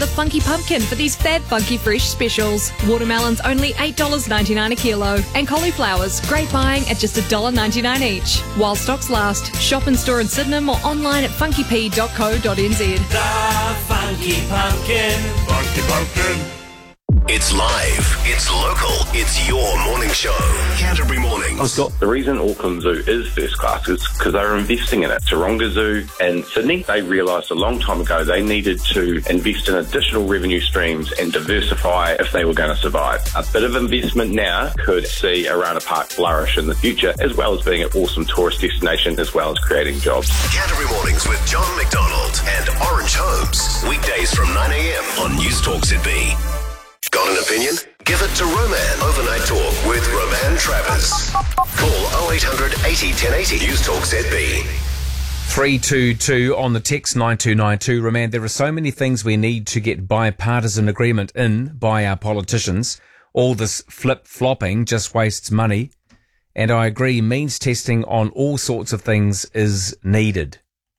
The Funky Pumpkin for these fab funky fresh specials. Watermelons only $8.99 a kilo. And cauliflowers, great buying at just $1.99 each. While stocks last, shop in store in Sydenham or online at funkyp.co.nz. The Funky Pumpkin. Funky Pumpkin. It's live, it's local, it's your morning show. Canterbury Mornings. The reason Auckland Zoo is first class is because they're investing in it. Taronga Zoo and Sydney, they realised a long time ago they needed to invest in additional revenue streams and diversify if they were going to survive. A bit of investment now could see Arana Park flourish in the future, as well as being an awesome tourist destination, as well as creating jobs. Canterbury Mornings with John McDonald and Orange Holmes. Weekdays from 9 a.m. on News Talk ZB. Got an opinion? Give it to Roman. Overnight Talk with Roman Travers. Call 0800 80 1080. News Talk ZB. 322 on the text 9292. Roman, there are so many things we need to get bipartisan agreement in by our politicians. All this flip-flopping just wastes money. And I agree, means testing on all sorts of things is needed.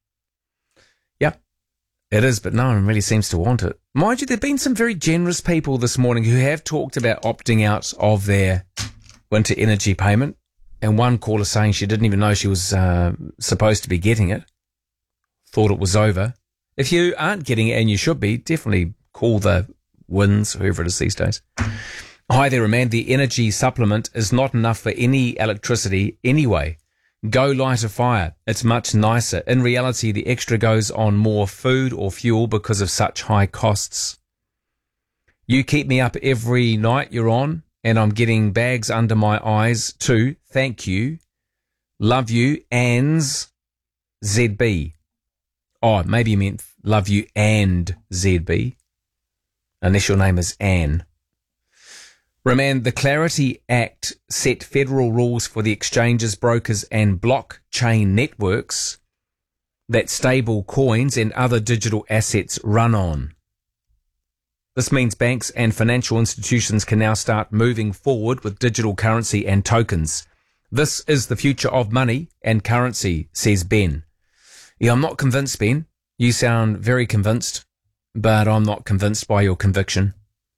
Yep, it is, but no one really seems to want it. Mind you, there have been some very generous people this morning who have talked about opting out of their winter energy payment. And one caller saying she didn't even know she was supposed to be getting it. Thought it was over. If you aren't getting it, and you should be, definitely call the WINS, whoever it is these days. Hi there, man. The energy supplement is not enough for any electricity anyway. Go light a fire. It's much nicer. In reality, the extra goes on more food or fuel because of such high costs. You keep me up every night you're on, and I'm getting bags under my eyes too. Thank you. Love you, Anne's ZB. Oh, maybe you meant love you and ZB. Unless your name is Anne. Roman, the Clarity Act set federal rules for the exchanges, brokers and blockchain networks that stable coins and other digital assets run on. This means banks and financial institutions can now start moving forward with digital currency and tokens. This is the future of money and currency, says Ben. Yeah, I'm not convinced, Ben. You sound very convinced, but I'm not convinced by your conviction.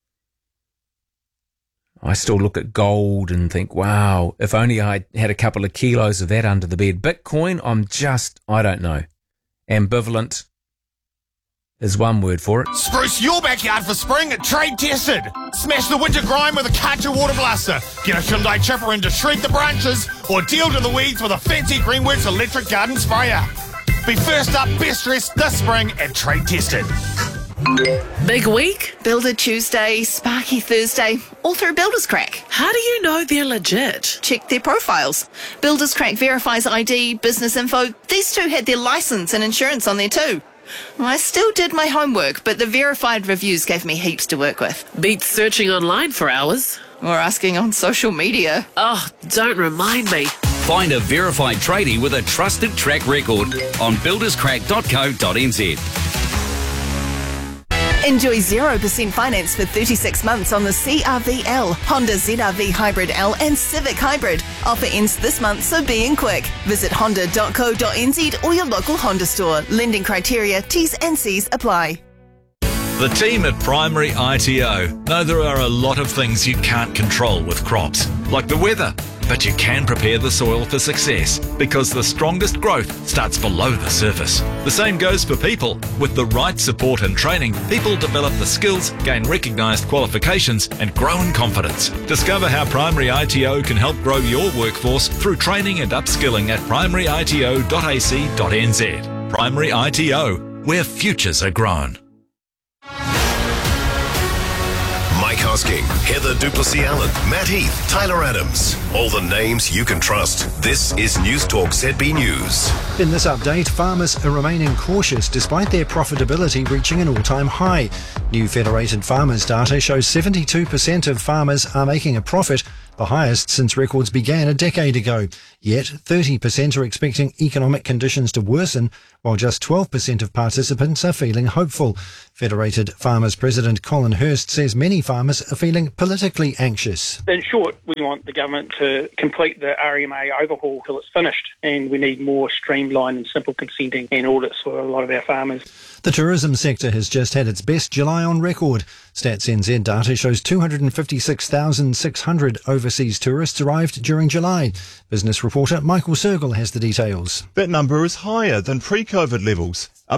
I still look at gold and think, wow, if only I had a couple of kilos of that under the bed. Bitcoin, I don't know. Ambivalent is one word for it. Spruce your backyard for spring at Trade Tested. Smash the winter grime with a Karcher water blaster. Get a Hyundai chipper in to shred the branches, or deal to the weeds with a fancy Greenworks electric garden sprayer. Be first up, best dressed this spring at Trade Tested. Big week? Builder Tuesday, Sparky Thursday, all through Builders Crack. How do you know they're legit? Check their profiles. Builders Crack verifies ID, business info. These two had their license and insurance on there too. I still did my homework, but the verified reviews gave me heaps to work with. Beats searching online for hours. Or asking on social media. Oh, don't remind me. Find a verified tradie with a trusted track record on builderscrack.co.nz. Enjoy 0% finance for 36 months on the CR-V L, Honda ZR-V Hybrid L and Civic Hybrid. Offer ends this month, so be in quick. Visit honda.co.nz or your local Honda store. Lending criteria, T's and C's apply. The team at Primary ITO know there are a lot of things you can't control with crops, like the weather. But you can prepare the soil for success because the strongest growth starts below the surface. The same goes for people. With the right support and training, people develop the skills, gain recognised qualifications and grow in confidence. Discover how Primary ITO can help grow your workforce through training and upskilling at primaryito.ac.nz. Primary ITO, where futures are grown. Mike Hosking, Heather Duplessis-Allen, Matt Heath, Tyler Adams. All the names you can trust. This is News Talk ZB News. In this update, farmers are remaining cautious despite their profitability reaching an all-time high. New Federated Farmers data shows 72% of farmers are making a profit, the highest since records began a decade ago. Yet 30% are expecting economic conditions to worsen, while just 12% of participants are feeling hopeful. Federated Farmers President Colin Hurst says many farmers are feeling politically anxious. In short, we want the government to complete the RMA overhaul till it's finished, and we need more streamlined and simple consenting and audits for a lot of our farmers. The tourism sector has just had its best July on record. Stats NZ data shows 256,600 overseas tourists arrived during July. Business reporter Michael Sergel has the details. That number is higher than pre-COVID levels, up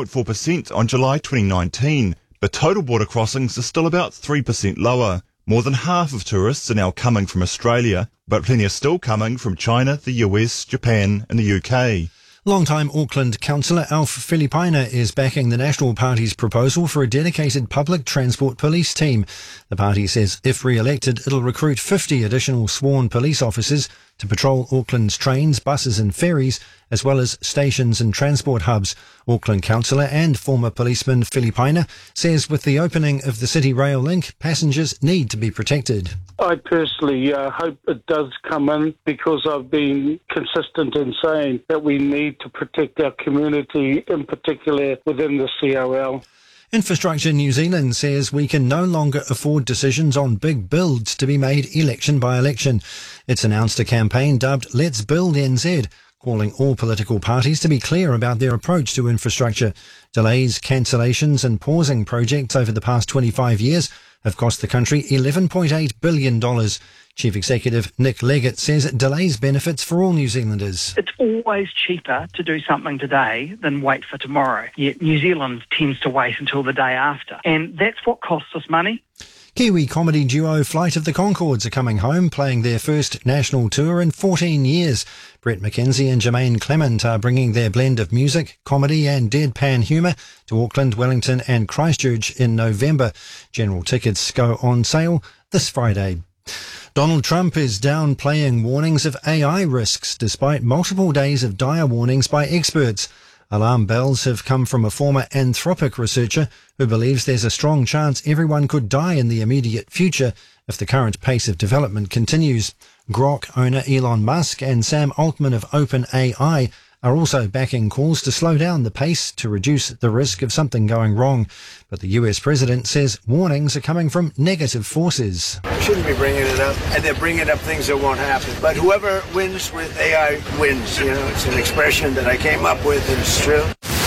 0.4% on July 2019, but total border crossings are still about 3% lower. More than half of tourists are now coming from Australia, but plenty are still coming from China, the US, Japan and the UK. Long-time Auckland councillor Alf Filipaina is backing the National Party's proposal for a dedicated public transport police team. The party says if re-elected, it'll recruit 50 additional sworn police officers to patrol Auckland's trains, buses and ferries, as well as stations and transport hubs. Auckland councillor and former policeman Filipaina says with the opening of the City Rail link, passengers need to be protected. I personally hope it does come in, because I've been consistent in saying that we need to protect our community, in particular within the CRL. Infrastructure New Zealand says we can no longer afford decisions on big builds to be made election by election. It's announced a campaign dubbed Let's Build NZ, calling all political parties to be clear about their approach to infrastructure. Delays, cancellations and pausing projects over the past 25 years have cost the country $11.8 billion. Chief Executive Nick Leggett says delays benefits for all New Zealanders. It's always cheaper to do something today than wait for tomorrow. Yet New Zealand tends to wait until the day after. And that's what costs us money. Kiwi comedy duo Flight of the Conchords are coming home, playing their first national tour in 14 years. Brett McKenzie and Jermaine Clement are bringing their blend of music, comedy and deadpan humour to Auckland, Wellington and Christchurch in November. General tickets go on sale this Friday. Donald Trump is downplaying warnings of AI risks despite multiple days of dire warnings by experts. Alarm bells have come from a former Anthropic researcher who believes there's a strong chance everyone could die in the immediate future if the current pace of development continues. Grok owner Elon Musk and Sam Altman of OpenAI are also backing calls to slow down the pace to reduce the risk of something going wrong. But the US president says warnings are coming from negative forces. Shouldn't be bringing it up, and they're bringing up things that won't happen. But whoever wins with AI wins. You know, it's an expression that I came up with, and it's true.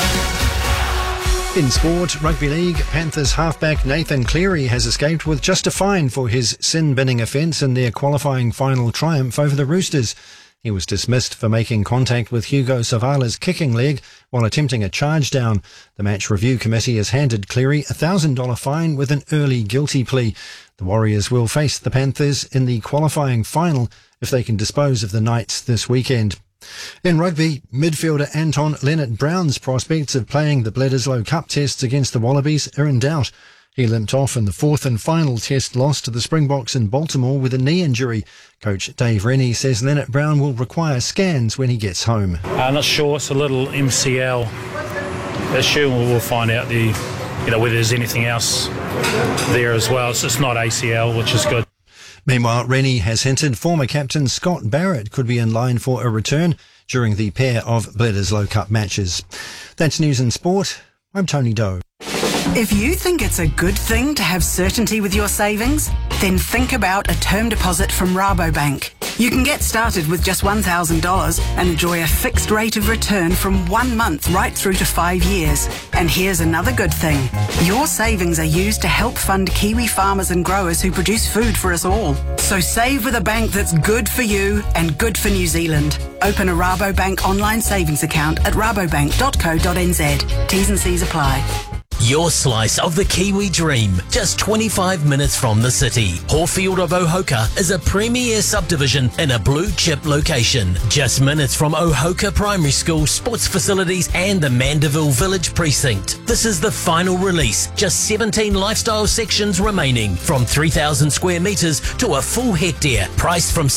In sport, rugby league, Panthers halfback Nathan Cleary has escaped with just a fine for his sin-binning offence in their qualifying final triumph over the Roosters. He was dismissed for making contact with Hugo Savala's kicking leg while attempting a charge down. The match review committee has handed Cleary a $1,000 fine with an early guilty plea. The Warriors will face the Panthers in the qualifying final if they can dispose of the Knights this weekend. In rugby, midfielder Anton Leonard-Brown's prospects of playing the Bledisloe Cup tests against the Wallabies are in doubt. He limped off in the fourth and final test loss to the Springboks in Baltimore with a knee injury. Coach Dave Rennie says Leonard-Brown will require scans when he gets home. I'm not sure. It's a little MCL issue. We'll find out whether there's anything else there as well. It's not ACL, which is good. Meanwhile, Rennie has hinted former captain Scott Barrett could be in line for a return during the pair of Bledisloe Cup matches. That's news and sport. I'm Tony Doe. If you think it's a good thing to have certainty with your savings, then think about a term deposit from Rabobank. You can get started with just $1,000 and enjoy a fixed rate of return from 1 month right through to 5 years. And here's another good thing. Your savings are used to help fund Kiwi farmers and growers who produce food for us all. So save with a bank that's good for you and good for New Zealand. Open a Rabobank online savings account at rabobank.co.nz. T's and C's apply. Your slice of the Kiwi dream, just 25 minutes from the city. Horfield of Ohoka is a premier subdivision in a blue chip location. Just minutes from Ohoka Primary School, sports facilities and the Mandeville Village Precinct. This is the final release, just 17 lifestyle sections remaining, from 3,000 square metres to a full hectare, priced from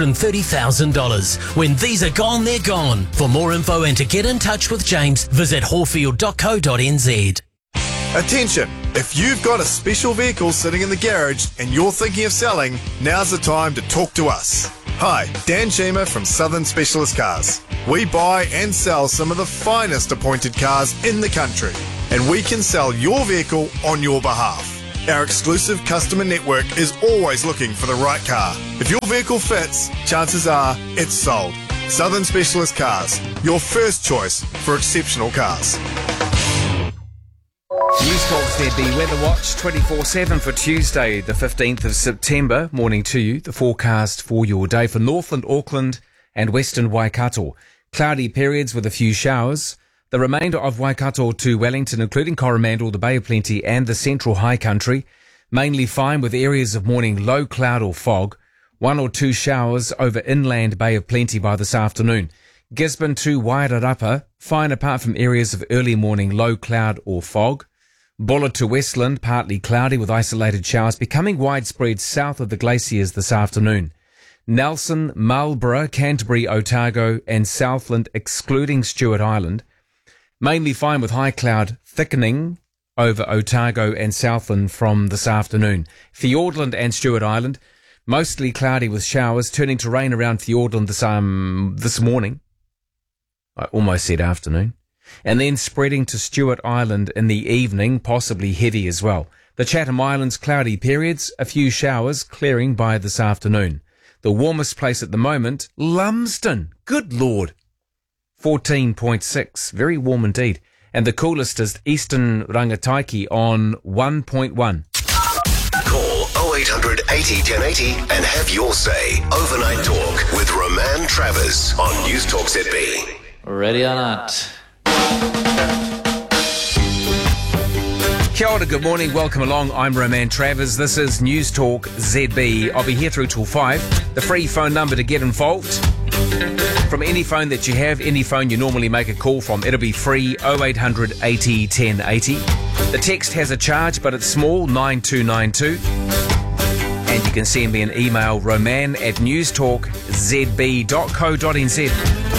$630,000. When these are gone, they're gone. For more info and to get in touch with James, visit horfield.co.nz. Attention! If you've got a special vehicle sitting in the garage and you're thinking of selling, now's the time to talk to us. Hi, Dan Sheamer from Southern Specialist Cars. We buy and sell some of the finest appointed cars in the country, and we can sell your vehicle on your behalf. Our exclusive customer network is always looking for the right car. If your vehicle fits, chances are it's sold. Southern Specialist Cars, your first choice for exceptional cars. News Talk ZB Weather Watch 24/7 for Tuesday, the 15th of September. Morning to you. The forecast for your day for Northland, Auckland and Western Waikato. Cloudy periods with a few showers. The remainder of Waikato to Wellington, including Coromandel, the Bay of Plenty and the Central High Country. Mainly fine with areas of morning low cloud or fog. 1 or 2 showers over inland Bay of Plenty by this afternoon. Gisborne to Wairarapa, fine apart from areas of early morning low cloud or fog. Buller to Westland, partly cloudy with isolated showers, becoming widespread south of the glaciers this afternoon. Nelson, Marlborough, Canterbury, Otago and Southland, excluding Stewart Island. Mainly fine with high cloud thickening over Otago and Southland from this afternoon. Fiordland and Stewart Island, mostly cloudy with showers, turning to rain around Fiordland this morning. I almost said afternoon. And then spreading to Stewart Island in the evening, possibly heavy as well. The Chatham Islands, cloudy periods, a few showers, clearing by this afternoon. The warmest place at the moment, Lumsden. Good Lord. 14.6, very warm indeed. And the coolest is Eastern Rangataiki on 1.1. Call 0800 80 1080 and have your say. Overnight Talk with Roman Travers on News Talk ZB. Ready or not? Kia ora, good morning, welcome along. I'm Roman Travers. This is News Talk ZB. I'll be here through till 5. The free phone number to get involved. From any phone that you have, any phone you normally make a call from, it'll be free, 0800 80 1080. The text has a charge, but it's small, 9292. And you can send me an email, roman@newstalkzb.co.nz.